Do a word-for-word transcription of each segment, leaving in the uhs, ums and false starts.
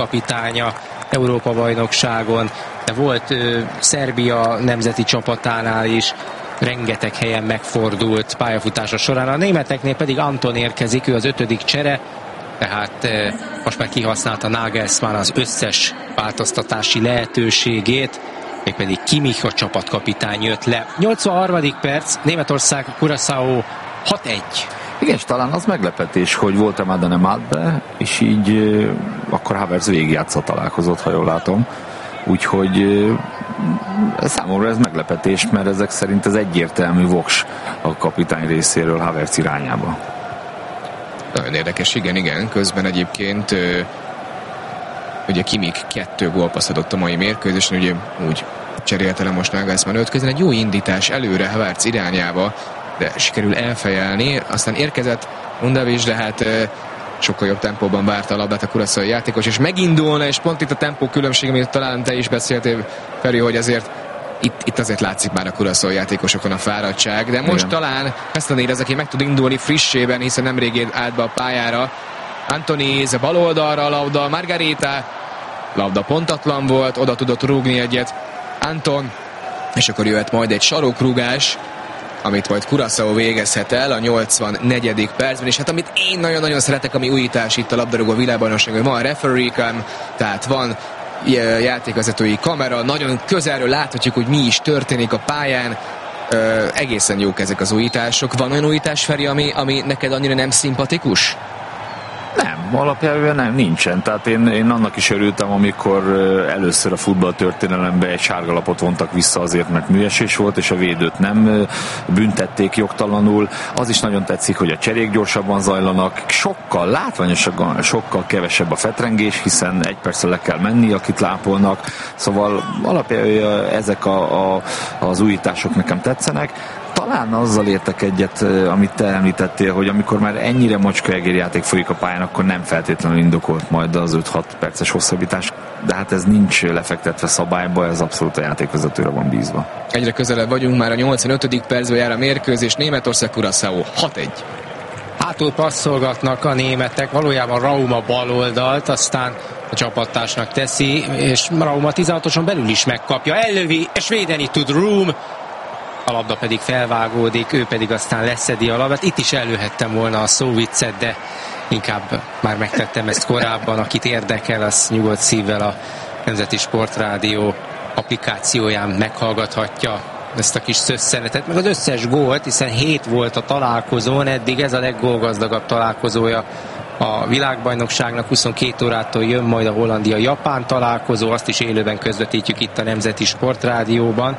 kapitánya Európa-bajnokságon, de volt ö, Szerbia nemzeti csapatánál is, rengeteg helyen megfordult pályafutása során. A németeknél pedig Anton érkezik, ő az ötödik csere, tehát ö, most már kihasználta Nagelsmann az összes változtatási lehetőségét, mégpedig Kimmich a csapatkapitány jött le. nyolcvanharmadik perc, Németország Curaçao hat egy. Igen, és talán az meglepetés, hogy volt-e Madane Madbe, és így euh, akkor Havertz végigjátszott találkozott, ha jól látom. Úgyhogy euh, számomra ez meglepetés, mert ezek szerint ez egyértelmű voks a kapitány részéről Havertz irányába. Nagyon érdekes, igen, igen. Közben egyébként euh, ugye Kimmich kettő gólpaszt adott a mai mérkőzésen, ugye úgy cserélte le most Nagelsmann öt közben egy jó indítás előre Havertz irányába, de sikerül elfejelni, aztán érkezett Undavics, de hát e, sokkal jobb tempóban várta a labdát a Curaçao játékos, és megindulna, és pont itt a tempó különbség, amit talán te is beszéltél, Feri, hogy azért itt, itt azért látszik már a Curaçao játékosokon a fáradtság, de most igen, talán Castaner az, aki meg tud indulni frissében, hiszen nemrég állt be a pályára. Antoniz bal oldalra a labda, Margarita labda pontatlan volt, oda tudott rúgni egyet Anton, és akkor jöhet majd egy sarokrúgás, amit majd Curaçao végezhet el a nyolcvannegyedik percben, és hát amit én nagyon-nagyon szeretek, ami újítás itt a labdarúgó világbajnokságon, van referee cam, tehát van játékvezetői kamera, nagyon közelről láthatjuk, hogy mi is történik a pályán. Ö, egészen jók ezek az újítások. Van olyan újítás, Feri, ami, ami neked annyira nem szimpatikus? Nem, alapjában nem, nincsen. Tehát én, én annak is örültem, amikor először a futballtörténelemben egy sárgalapot vontak vissza azért, mert műesés volt, és a védőt nem büntették jogtalanul. Az is nagyon tetszik, hogy a cserék gyorsabban zajlanak. Sokkal látványosabban, sokkal kevesebb a fetrengés, hiszen egy percre le kell menni, akit lápolnak. Szóval alapjában ezek a, a, az újítások nekem tetszenek. Talán azzal értek egyet, amit te említettél, hogy amikor már ennyire macskaegérjáték folyik a pályán, akkor nem feltétlenül indokolt majd az öt-hat perces hosszabbítás, de hát ez nincs lefektetve szabályba, ez abszolút a játékvezetőre van bízva. Egyre közelebb vagyunk, már a nyolcvanötödik percben jár a mérkőzés, Németország Curaçao hat egy. Hátul passzolgatnak a németek, valójában Rauma baloldalt, aztán a csapattársnak teszi, és Rauma tizenhatoson belül is megkapja, ellövi, és védeni tud Room, a labda pedig felvágódik, ő pedig aztán leszedi a labdát. Itt is előhettem volna a szóviccet, de inkább már megtettem ezt korábban. Akit érdekel, az nyugodt szívvel a Nemzeti Sportrádió applikációján meghallgathatja ezt a kis szösszenetet, meg az összes gólt, hiszen hét volt a találkozón, eddig ez a leggólgazdagabb találkozója a világbajnokságnak. Huszonkét órától jön majd a Hollandia-Japán találkozó, azt is élőben közvetítjük itt a Nemzeti Sportrádióban.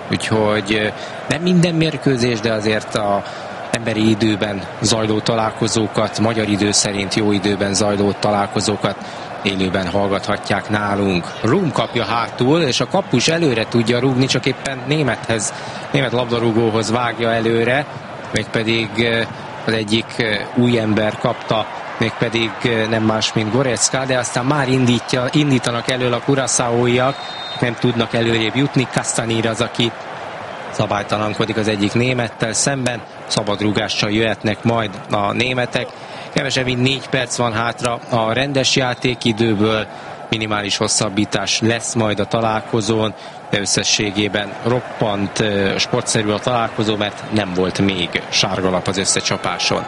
Úgyhogy nem minden mérkőzés, de azért a emberi időben zajló találkozókat, magyar idő szerint jó időben zajló találkozókat élőben hallgathatják nálunk. Room kapja hátul, és a kapus előre tudja rúgni, csak éppen némethez, német labdarúgóhoz vágja előre, mégpedig az egyik új ember kapta, mégpedig nem más, mint Goretzka, de aztán már indítja, indítanak elől a Curaçaóiak, nem tudnak előrébb jutni. Castaner az, aki szabálytalankodik az egyik némettel szemben, szabadrúgással jöhetnek majd a németek. Kevesebb mint négy perc van hátra a rendes játékidőből, minimális hosszabbítás lesz majd a találkozón, de összességében roppant sportszerű a találkozó, mert nem volt még sárgalap az összecsapáson.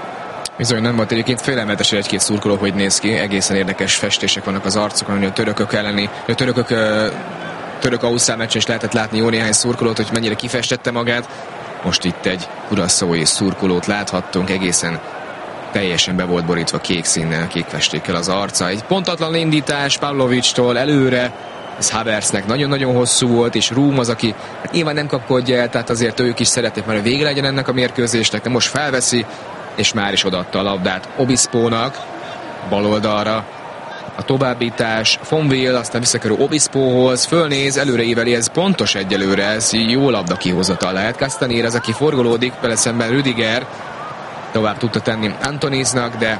Bizony nem volt, egyébként félelmetes egy-két szurkoló, hogy néz ki, egészen érdekes festések vannak az arcokon, hogy a törökök elleni, a törökök török-ausztrál meccsen is lehetett látni jó néhány szurkolót, hogy mennyire kifestette magát. Most itt egy curaçaói szurkolót láthattunk, egészen teljesen be volt borítva kék színnel, kék festékkel az arca. Egy pontatlan indítás Pavlovicstól előre, ez Havertznek nagyon-nagyon hosszú volt, és Room az, aki hát nyilván nem kapkodja el, tehát azért ők is szeretnék már, hogy vége legyen ennek a mérkőzésnek, de most felveszi, és már is odaadta a labdát Obispónak, bal oldalra. A továbbítás Fonville, aztán visszakerül Obispóhoz, fölnéz, előre éveli, ez pontos egyelőre, ez jó labda kihozatal lehet. Castaner az, aki forgolódik, vele szemben Rüdiger tovább tudta tenni Antoniznak, de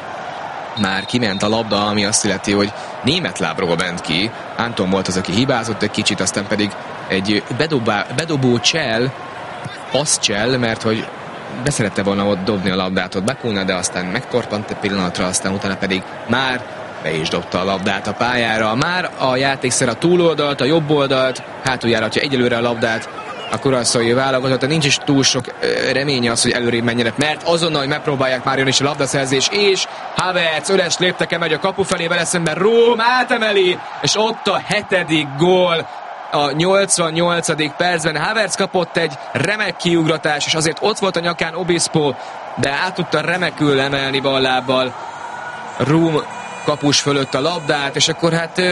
már kiment a labda, ami azt illeti, hogy német lábról ment ki. Anton volt az, aki hibázott egy kicsit, aztán pedig egy bedobá, bedobó csel, passz csel, mert hogy beszerette volna ott dobni a labdát ott Bakuna, de aztán megtorpant egy pillanatra, aztán utána pedig már be is dobta a labdát a pályára. Már a játékszer a túloldalt, a jobb oldalt, hátuljáratja egyelőre a labdát a curaçaói válogatott, de nincs is túl sok reménye az, hogy előrébb menjenek, mert azonnal, hogy megpróbálják már jön is a labdaszerzés, és Havertz üres lépteke megy a kapu felé, vele szemben Rome átemeli, és ott a hetedik gól a nyolcvannyolcadik percben. Havertz kapott egy remek kiugratás, és azért ott volt a nyakán Obispo, de át tudta remekül emelni ballábbal Rome kapus fölött a labdát, és akkor hát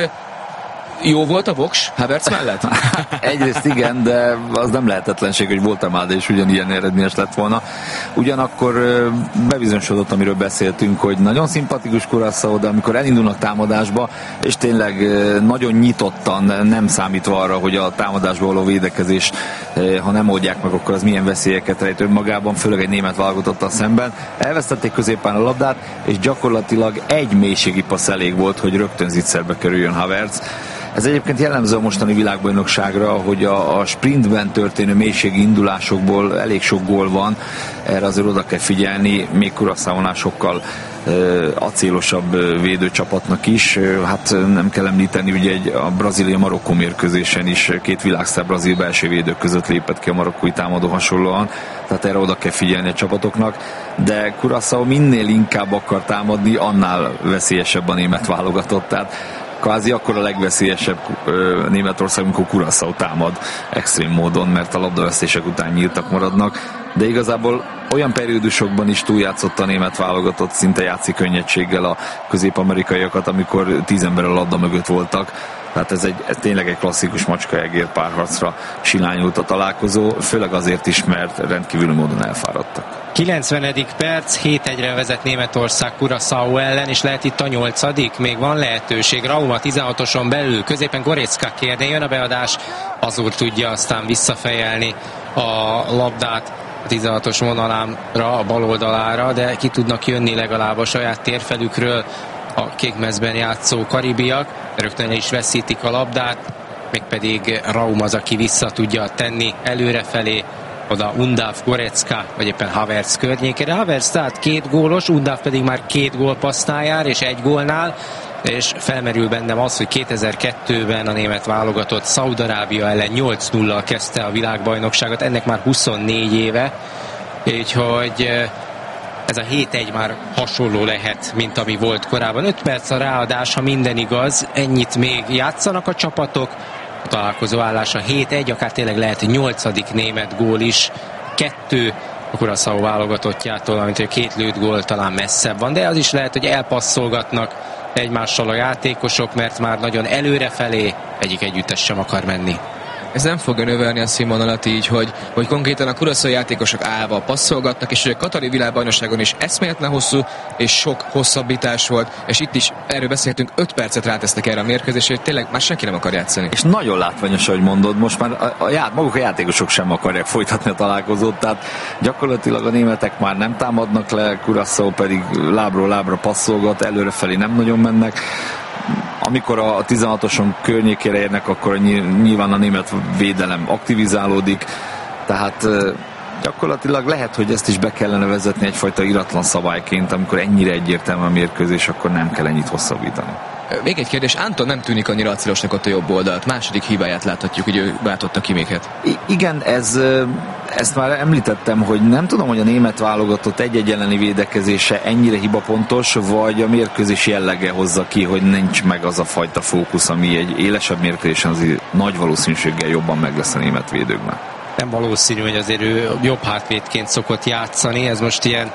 jó volt a voks Havertz mellett? Egyrészt igen, de az nem lehetetlenség, hogy Voltemade is ugyanilyen eredményes lett volna. Ugyanakkor bebizonyosodott, amiről beszéltünk, hogy nagyon szimpatikus Curaçao, de amikor elindulnak támadásba, és tényleg nagyon nyitottan, nem számítva arra, hogy a támadásba való védekezés, ha nem oldják meg, akkor az milyen veszélyeket rejt önmagában, főleg egy német válogatottal szemben. Elvesztették középen a labdát, és gyakorlatilag egy mélységi passz elég volt, hogy rögtön zicserbe kerüljön Havertz. Ez egyébként jellemző a mostani világbajnokságra, hogy a, a sprintben történő mélységi indulásokból elég sok gól van, erre azért oda kell figyelni, még Curaçaónál sokkal uh, acélosabb védőcsapatnak is. Hát nem kell említeni, ugye egy, a Brazília-Marokkó mérkőzésen is két világsztár brazil belső védők között lépett ki a marokkói támadó hasonlóan, tehát erre oda kell figyelni a csapatoknak, de Curaçao minél inkább akar támadni, annál veszélyesebb a német válogatott, tehát kvázi akkor a legveszélyesebb Németország, amikor Curaçao támad extrém módon, mert a labdavesztések után nyíltak maradnak, de igazából olyan periódusokban is túljátszott a német válogatott, szinte játszik könnyedséggel a közép-amerikaiakat, amikor tíz ember a labda mögött voltak. Tehát ez, egy, ez tényleg egy klasszikus macska-egér párharcra silányult a találkozó, főleg azért is, mert rendkívüli módon elfáradtak. kilencvenedik perc, hét egyre vezet Németország Curaçao ellen, és lehet itt a nyolcadik, még van lehetőség. Rauma tizenhatoson belül, középen Goretzka kérné, jön a beadás, Azur tudja aztán visszafejelni a labdát a tizenhatos vonalára, a bal oldalára, de ki tudnak jönni legalább a saját térfelükről a kékmezben játszó karibiak, rögtön is veszítik a labdát, mégpedig Raum az, aki vissza tudja tenni előrefelé, oda Undav, Goretzka, vagy éppen Havertz környékére. Havertz tehát két gólos, Undav pedig már két gólpassznál jár, és egy gólnál, és felmerül bennem az, hogy kétezer-kettőben a német válogatott Szaúd-Arábia ellen nyolc nullal kezdte a világbajnokságot, ennek már huszonnégy éve, úgyhogy ez a hét egy már hasonló lehet, mint ami volt korábban. öt perc a ráadás, ha minden igaz, ennyit még játszanak a csapatok. A találkozó állása hét egy, akár tényleg lehet nyolcadik német gól is. Kettő a Curaçao válogatottjától, amint hogy két lőtt gól talán messzebb van, de az is lehet, hogy elpasszolgatnak egymással a játékosok, mert már nagyon előrefelé egyik együttes sem akar menni. Ez nem fogja növelni a színvonalat így, hogy, hogy konkrétan a Curaçao játékosok állva passzolgatnak, és ugye a katari világbajnokságon is eszméletlen hosszú és sok hosszabbítás volt, és itt is erről beszéltünk, öt percet rátesznek erre a mérkőzésre, hogy tényleg már senki nem akar játszani. És nagyon látványos, ahogy mondod, most már a, a ját, maguk a játékosok sem akarják folytatni a találkozót, tehát gyakorlatilag a németek már nem támadnak le, Curaçao pedig lábról lábra passzolgat, előrefelé nem nagyon mennek. Amikor a tizenhatoson környékére érnek, akkor nyilván a német védelem aktivizálódik, tehát gyakorlatilag lehet, hogy ezt is be kellene vezetni egyfajta iratlan szabályként, amikor ennyire egyértelmű a mérkőzés, akkor nem kell ennyit hosszabbítani. Még egy kérdés, Anton nem tűnik annyira acélosnak ott a jobb oldalt. Második hibáját láthatjuk, hogy ő váltotta ki méhet. I- igen, ez, ezt már említettem, hogy nem tudom, hogy a német válogatott egy-egy elleni védekezése ennyire hibapontos, vagy a mérkőzés jellege hozza ki, hogy nincs meg az a fajta fókusz, ami egy élesebb mérkőzésen azért nagy valószínűséggel jobban meg lesz a német védőkben. Nem valószínű, hogy azért ő jobb hátvédként szokott játszani, ez most ilyen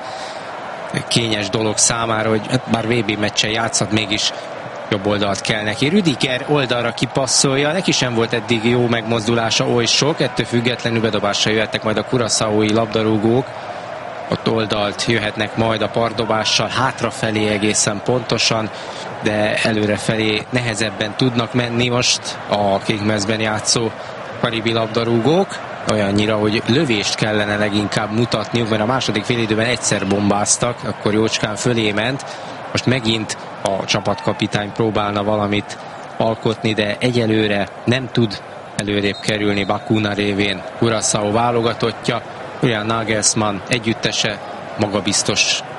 kényes dolog számára, hogy hát bár vé bé meccsen játszhat, mégis jobb oldalt kell neki. Rüdiger oldalra kipasszolja, neki sem volt eddig jó megmozdulása oly sok, ettől függetlenül bedobásra jöhetnek majd a curaçaói labdarúgók, ott oldalt jöhetnek majd a pardobással, hátrafelé egészen pontosan, de előrefelé nehezebben tudnak menni most a kékmezben játszó karibi labdarúgók, olyannyira, hogy lövést kellene leginkább mutatniuk, mert a második félidőben egyszer bombáztak, akkor jócskán fölé ment, most megint a csapatkapitány próbálna valamit alkotni, de egyelőre nem tud előrébb kerülni Bakuna révén Curaçao válogatottja. Olyan Nagelsmann együttese magabiztos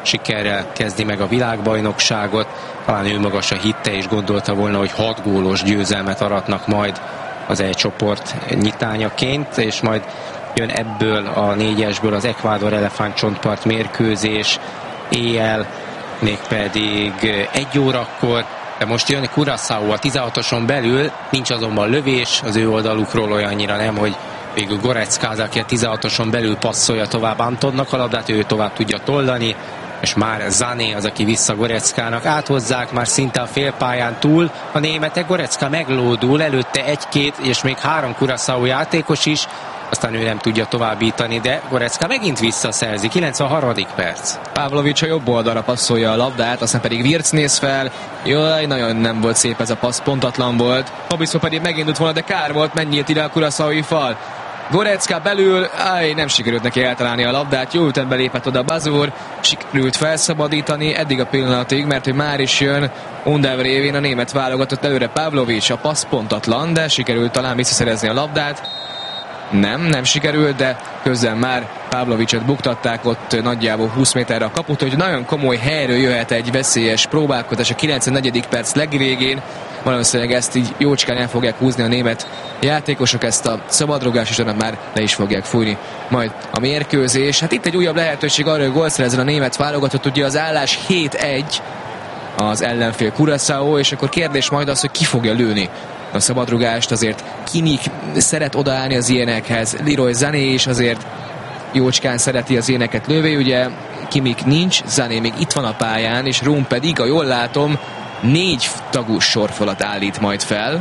sikerrel kezdi meg a világbajnokságot. Talán ő maga se hitte és gondolta volna, hogy hat gólos győzelmet aratnak majd az E-csoport nyitányaként, és majd jön ebből a négyesből az Ecuador elefántcsontpart mérkőzés éjjel, mégpedig egy órakor, de most jön Curaçao a tizenhatoson belül, nincs azonban lövés az ő oldalukról olyannyira nem, hogy végül Gorecka az, aki a tizenhatoson belül passzolja tovább Antonnak a labdát, ő tovább tudja toldani, és már Sané az, aki vissza Goreckának, áthozzák már szinte a félpályán túl a németek, Gorecka meglódul, előtte egy-két és még három Curaçao játékos is, aztán ő nem tudja továbbítani, de Gorecka megint visszaszerzi, kilencvenharmadik perc. Pavlovics a jobb oldalra passzolja a labdát, aztán pedig Wirtz néz fel, jaj, nagyon nem volt szép ez a passz, pontatlan volt. Fabiszó pedig megindult volna, de kár volt, mennyit ide a Curaçaoi fal. Gorecka belül, áj, nem sikerült neki eltalálni a labdát, jó ütembe lépett oda Bazur, sikerült felszabadítani eddig a pillanatig, mert hogy már is jön Undav révén a német válogatott előre Pavlovics, a passz pontatlan, de sikerült talán visszaszerezni a labdát. Nem, nem sikerült, de közben már Pavlovicsot buktatták ott nagyjából húsz méterre a kaput, hogy nagyon komoly helyről jöhet egy veszélyes próbálkozás a kilencvennegyedik perc legvégén. Valószínűleg ezt így jócskán el fogják húzni a német játékosok, ezt a szabadrugás, és már le is fogják fújni majd a mérkőzés. Hát itt egy újabb lehetőség arra, hogy gól szerezzen a német válogatott, ugye az állás hét egy az ellenfél Curaçao, és akkor kérdés majd az, hogy ki fogja lőni a szabadrugást. Azért Kimmich szeret odaállni az ilyenekhez, Leroy Sané is azért jócskán szereti az ilyeneket lővé, ugye Kimmich nincs, Sané még itt van a pályán, és Room pedig, a jól látom, négy tagú sorfalat állít majd fel,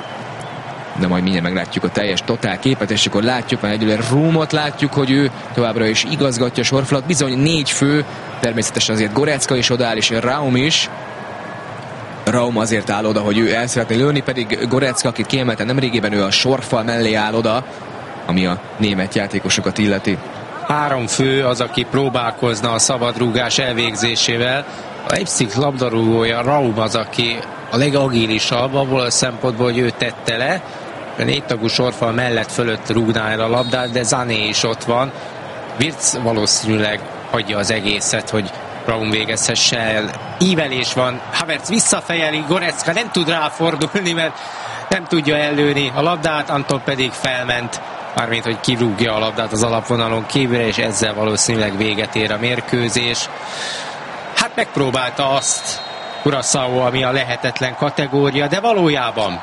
de majd mindjárt meglátjuk a teljes totál képet, és akkor látjuk, mert egyelőre Roomot látjuk, hogy ő továbbra is igazgatja a sorfalat, bizony négy fő, természetesen azért Gorecka is odaáll, és Raum is. Raum azért áll oda, hogy ő el szeretné lőni, pedig Gorecka, akit kiemelten nemrégében, ő a sorfal mellé áll oda, ami a német játékosokat illeti. Három fő az, aki próbálkozna a szabadrúgás elvégzésével. A Leipzig labdarúgója Raum az, aki a legagilisabb abból a szempontból, hogy ő tette le. A négy tagú sorfal mellett fölött rúgná el a labdát, de Sané is ott van. Wirtz valószínűleg hagyja az egészet, hogy Raum végezhesse el. Ívelés van, Havertz visszafejeli, Gorecka nem tud ráfordulni, mert nem tudja ellőni a labdát, Anton pedig felment, mármint hogy kirúgja a labdát az alapvonalon kívülre, és ezzel valószínűleg véget ér a mérkőzés. Hát megpróbálta azt Curaçao, ami a lehetetlen kategória, de valójában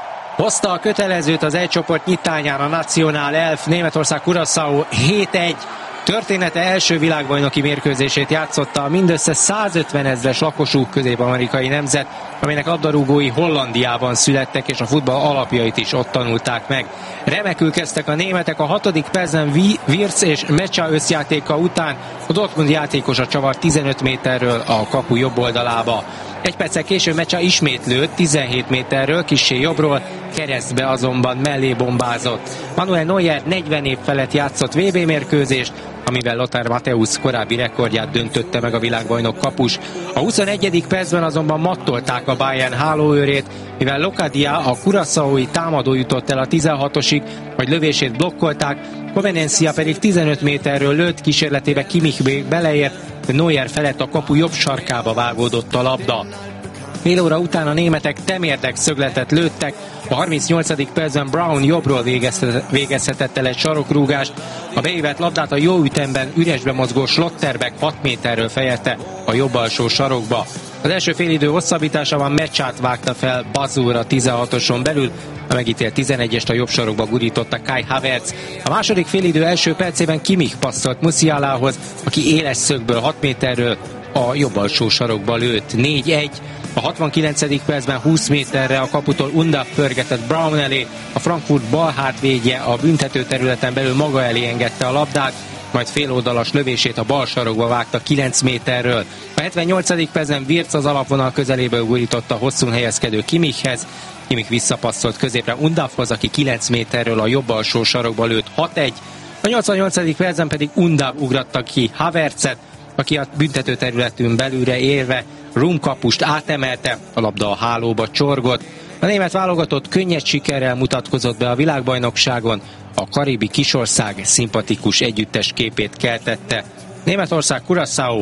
hozta a kötelezőt az E-csoport nyitányán a Nacional Elf, Németország Curaçao hét egy. Története első világbajnoki mérkőzését játszotta a mindössze százötven ezres lakosú közép-amerikai nemzet, amelynek labdarúgói Hollandiában születtek, és a futball alapjait is ott tanulták meg. Remekül kezdtek a németek, a hatodik percben Wirtz és Mecha összjátéka után a Dortmund játékosa csavart tizenöt méterről a kapu jobb oldalába. Egy perccel később Mecha ismét lőtt tizenhét méterről, kissé jobbról, keresztbe azonban mellé bombázott. Manuel Neuer negyven év felett játszott vé bé mérkőzést, amivel Lothar Matthäus korábbi rekordját döntötte meg a világbajnok kapus. A huszonegyedik percben azonban mattolták a Bayern hálóőrét, mivel Locadia, a curaçaoi támadó jutott el a tizenhatosig, hogy lövését blokkolták, Conveniencia pedig tizenöt méterről lőtt, kísérletébe Kimmich beleért, de Neuer felett a kapu jobb sarkába vágódott a labda. Fél óra után a németek temérdek szögletet lőttek, a harmincnyolcadik percben Brown jobbról végezhetett el egy sarokrúgást, a beívett labdát a jó ütemben üresbe mozgó Schlotterbeck hat méterről fejelte a jobb alsó sarokba. Az első félidő hosszabbításában Mechát vágta fel Bazur a tizenhatoson belül, a megítélt tizenegyest a jobb sarokba gurította Kai Havertz. A második félidő első percében Kimmich passzolt Musialához, aki éles szögből hat méterről a jobb alsó sarokba lőtt. négy egy. A hatvankilencedik percben húsz méterre a kaputól Undav pörgetett Brown elé, a Frankfurt bal hátvédje a büntető területen belül maga elé engedte a labdát, majd féloldalas lövését a bal sarokba vágta kilenc méterről. A hetvennyolcadik percben Wirtz az alapvonal közeléből gurította a hosszún helyezkedő Kimmichhez, Kimmich visszapasszolt középre Undavhoz, aki kilenc méterről a jobb alsó sarokba lőtt hat egy. A nyolcvannyolcadik percben pedig Undav ugratta ki Havertzet, aki a büntető területünk belülre érve Rum kapust átemelte, a labda a hálóba csorgott. A német válogatott könnyed sikerrel mutatkozott be a világbajnokságon, a karibi kisország szimpatikus együttes képét keltette. Németország Curaçao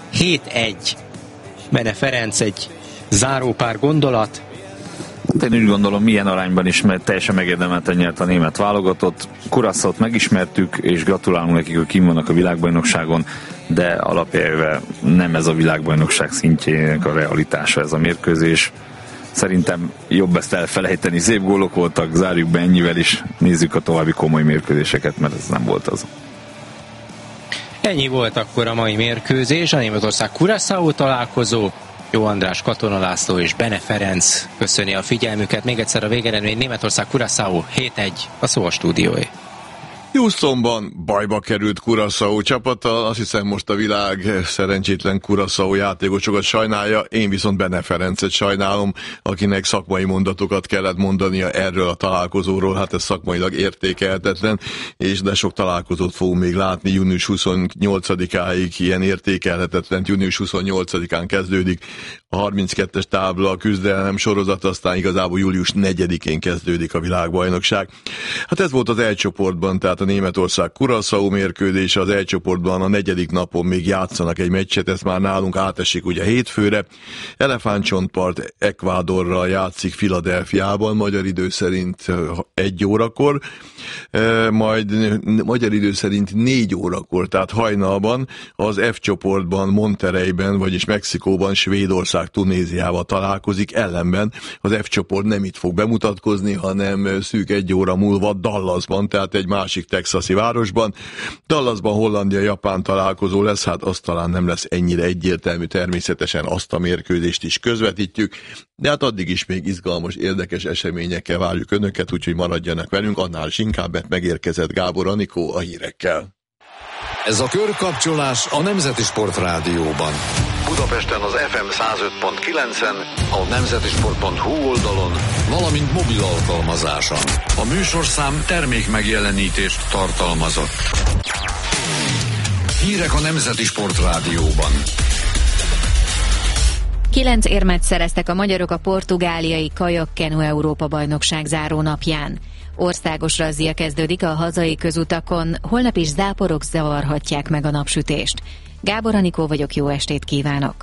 hét egy. Bene Ferenc, egy záró pár gondolat. Én úgy gondolom, milyen arányban is, mert teljesen megérdemelten nyert a német válogatott. Curaçaót megismertük, és gratulálunk nekik, hogy kim vannak a világbajnokságon, de alapjára nem ez a világbajnokság szintjének a realitása ez a mérkőzés. Szerintem jobb ezt elfelejteni. Szép gólok voltak, zárjuk be ennyivel is, nézzük a további komoly mérkőzéseket, mert ez nem volt az. Ennyi volt akkor a mai mérkőzés, a Németország Curaçao találkozó. Jó András, Katona László és Bene Ferenc köszöni a figyelmüket. Még egyszer a végeredmény: Németország Curaçao hét egy, a szó a stúdióé. Houstonban bajba került Curaçao csapata, azt hiszem most a világ szerencsétlen Curaçao játékosokat sajnálja, én viszont Bene Ferencet sajnálom, akinek szakmai mondatokat kellett mondania erről a találkozóról, hát ez szakmailag értékelhetetlen, és de sok találkozót fogunk még látni június huszonnyolcadikáig, ilyen értékelhetetlen, június huszonnyolcadikán kezdődik a harminckettes tábla, a küzdelem sorozat, aztán igazából július negyedikén kezdődik a világbajnokság. Hát ez volt az E csoportban, tehát a Németország Curaçao mérkőzés, az E csoportban a negyedik napon még játszanak egy meccset, ez már nálunk átesik ugye hétfőre. Elefántcsontpart Ecuadorral játszik Philadelphiában, magyar idő szerint egy órakor, majd magyar idő szerint négy órakor, tehát hajnalban az F csoportban Monterreyben, vagyis Mexikóban Svédország Tunéziával találkozik, ellenben az F csoport nem itt fog bemutatkozni, hanem szűk egy óra múlva Dallasban, tehát egy másik texasi városban. Dallasban Hollandia-Japán találkozó lesz, hát az talán nem lesz ennyire egyértelmű, természetesen azt a mérkőzést is közvetítjük, de hát addig is még izgalmas, érdekes eseményekkel várjuk önöket, úgyhogy maradjanak velünk, annál is inkább, mert megérkezett Gábor Anikó a hírekkel. Ez a körkapcsolás a Nemzeti Sport Rádióban. Budapesten az ef em száz öt pont kilencen, a nemzetisport pont hu oldalon, valamint mobil alkalmazáson. A műsorszám termék megjelenítést tartalmazott. Hírek a Nemzeti Sport Rádióban. Kilenc érmet szereztek a magyarok a portugáliai kajak-kenu Európa-bajnokság zárónapján. Országos razzia kezdődik a hazai közutakon, holnap is záporok zavarhatják meg a napsütést. Gábor Anikó vagyok, jó estét kívánok!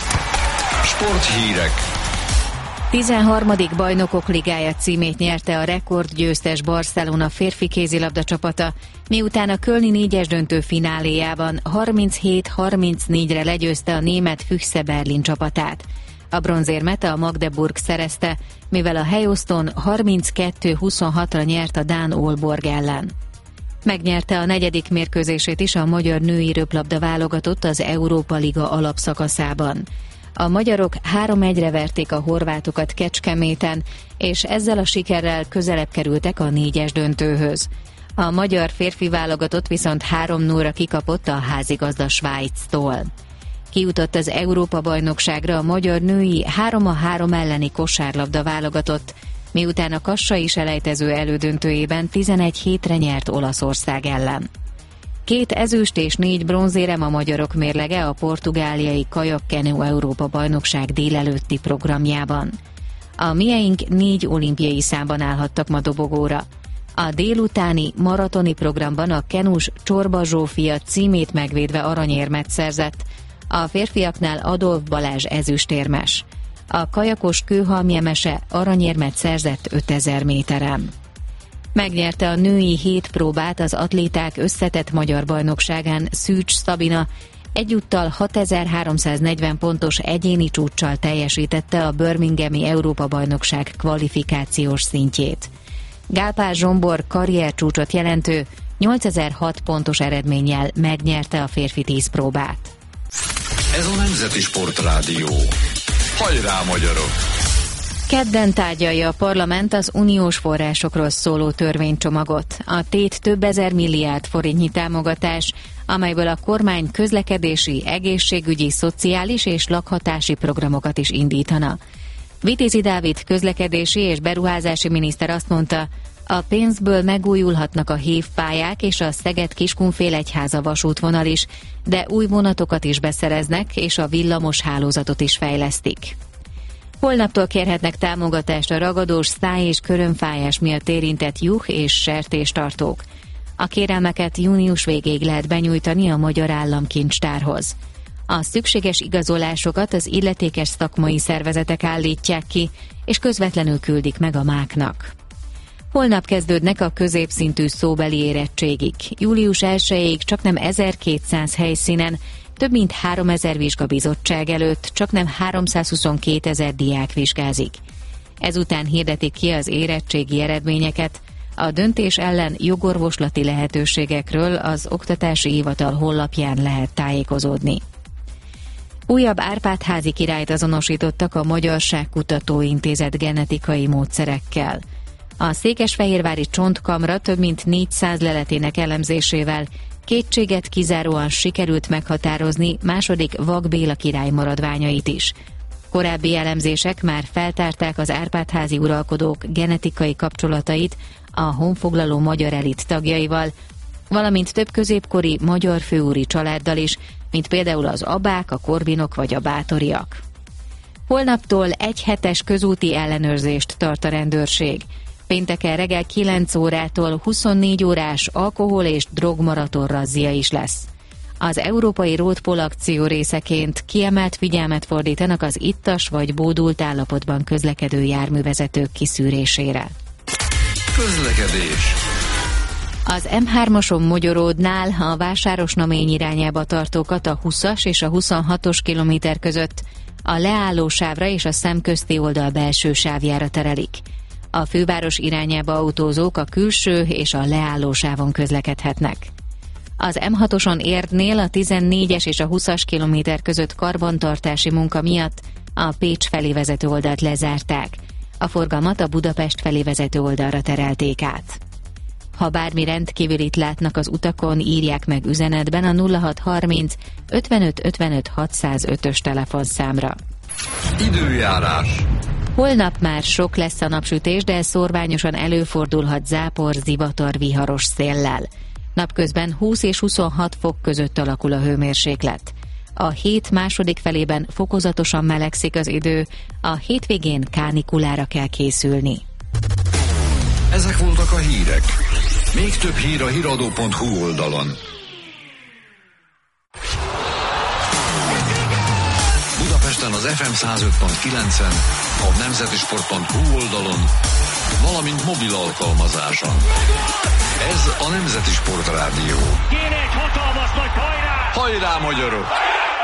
Sporthírek. tizenharmadik Bajnokok Ligája címét nyerte a rekordgyőztes Barcelona férfi kézilabda csapata, miután a kölni négyes döntő fináléjában harminchét harmincnégyre legyőzte a német Füchse Berlin csapatát. A bronzérmet a Magdeburg szerezte, mivel a helyoszton harminckettő huszonhatra nyert a dán Aalborg ellen. Megnyerte a negyedik mérkőzését is a magyar női röplabda válogatott az Európa Liga alapszakaszában. A magyarok három egyre verték a horvátokat Kecskeméten, és ezzel a sikerrel közelebb kerültek a négyes döntőhöz. A magyar férfi válogatott viszont három nullra kikapott a házigazda Svájctól. Kijutott az Európa-bajnokságra a magyar női három a három elleni kosárlabda válogatott, miután a kassai selejtező elődöntőjében tizenegy hétre nyert Olaszország ellen. Két ezüst és négy bronzérem a magyarok mérlege a portugáliai kajak-kenu Európa-bajnokság délelőtti programjában. A mieink négy olimpiai számban állhattak ma dobogóra. A délutáni maratoni programban a kenus Csorba Zsófia címét megvédve aranyérmet szerzett, a férfiaknál Adolf Balázs ezüstérmes. A kajakos Kőhalmjemese aranyérmet szerzett ötezer méteren. Megnyerte a női hét próbát az atléták összetett magyar bajnokságán Szűcs Szabina, egyúttal hatezer-háromszáznegyven pontos egyéni csúccsal teljesítette a Birminghami Európa-bajnokság kvalifikációs szintjét. Gálpár Zsombor karriercsúcsot jelentő nyolcezer-hat pontos eredménnyel megnyerte a férfi tíz próbát. Ez a Nemzeti Sport Rádió. Hajrá, magyarok! Kedden tárgyalja a parlament az uniós forrásokról szóló törvénycsomagot. A tét több ezer milliárd forintnyi támogatás, amelyből a kormány közlekedési, egészségügyi, szociális és lakhatási programokat is indítana. Vitézi Dávid közlekedési és beruházási miniszter azt mondta, a pénzből megújulhatnak a hévpályák és a Szeged-Kiskunfélegyháza vasútvonal is, de új vonatokat is beszereznek, és a villamos hálózatot is fejlesztik. Holnaptól kérhetnek támogatást a ragadós száj- és körömfájás miatt érintett juh- és sertéstartók. A kérelmeket június végéig lehet benyújtani a Magyar Államkincstárhoz. A szükséges igazolásokat az illetékes szakmai szervezetek állítják ki, és közvetlenül küldik meg a máknak. Holnap kezdődnek a középszintű szóbeli érettségik. július elsejéig csaknem ezerkétszáz helyszínen, több mint háromezer vizsgabizottság előtt csaknem háromszázhuszonkétezer diák vizsgázik. Ezután hirdetik ki az érettségi eredményeket. A döntés ellen jogorvoslati lehetőségekről az Oktatási Hivatal honlapján lehet tájékozódni. Újabb Árpád-házi királyt azonosítottak a Magyarságkutató Intézet genetikai módszerekkel. A székesfehérvári csontkamra több mint négyszáz leletének elemzésével kétséget kizáróan sikerült meghatározni második Vak Béla király maradványait is. Korábbi elemzések már feltárták az Árpád-házi uralkodók genetikai kapcsolatait a honfoglaló magyar elit tagjaival, valamint több középkori magyar főúri családdal is, mint például az Abák, a Korbinok vagy a Báthoriak. Holnaptól egy hetes közúti ellenőrzést tart a rendőrség. Pénteken reggel kilenc órától huszonnégy órás alkohol- és drogmaraton razzia is lesz. Az Európai Roadpol akció részeként kiemelt figyelmet fordítanak az ittas vagy bódult állapotban közlekedő járművezetők kiszűrésére. Közlekedés. Az em hármason Mogyoródnál a Vásárosnamény irányába tartókat a húszas és a huszonhatos kilométer között a leállósávra és a szemközti oldal belső sávjára terelik. A főváros irányába autózók a külső és a leállósávon közlekedhetnek. Az em hatoson Érdnél a tizennégyes és a húszas kilométer között karbantartási munka miatt a Pécs felé vezető oldalt lezárták. A forgalmat a Budapest felé vezető oldalra terelték át. Ha bármi rendkívülit látnak az utakon, írják meg üzenetben a nulla hat harminc ötvenöt ötvenöt hatszázötös telefonszámra. Időjárás. Holnap már sok lesz a napsütés, de szórványosan előfordulhat zápor, zivatar, viharos széllel. Napközben húsz és huszonhat fok között alakul a hőmérséklet. A hét második felében fokozatosan melegszik az idő, a hétvégén kánikulára kell készülni. Ezek voltak a hírek. Még több hír a híradó pont hu oldalon. Budapesten az ef em száz öt pont kilencen, a nemzeti sport pont hu oldalon, valamint mobil alkalmazáson. Ez a Nemzeti Sport Rádió. Kéne egy hatalmas nagy hajrá! Hajrá, magyarok!